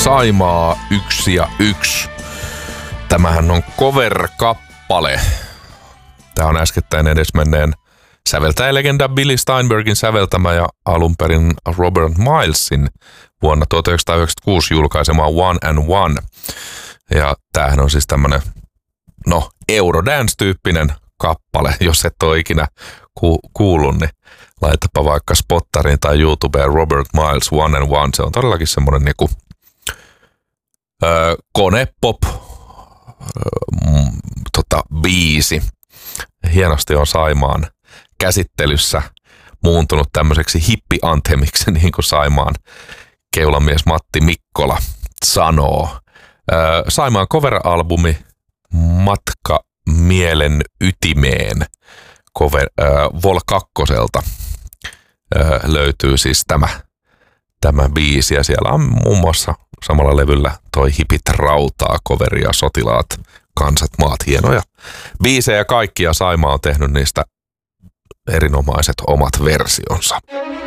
Saimaa 1 ja 1. Tämähän on cover-kappale. Tämä on äskettäin edesmenneen säveltäjälegenda Billy Steinbergin säveltämä ja alunperin Robert Milesin vuonna 1996 julkaisema One and One. Ja tämähän on siis tämmönen, Eurodance-tyyppinen kappale. Jos et ole ikinä kuullut, niin laitapa vaikka Spottariin tai YouTubeen Robert Miles One and One. Se on todellakin semmoinen niinku konepop biisi. Hienosti on Saimaan käsittelyssä muuntunut tämmöiseksi hippi-anthemiksi, niin kuin Saimaan keulamies Matti Mikkola sanoo. Saimaan cover-albumi Matka mielen ytimeen Vol 2:lta löytyy siis tämä biisi, ja siellä on muun muassa samalla levyllä toi Hipit rautaa coveri ja Sotilaat, kansat, maat, hienoja biisejä kaikki, ja Saimaa on tehnyt niistä erinomaiset omat versionsa.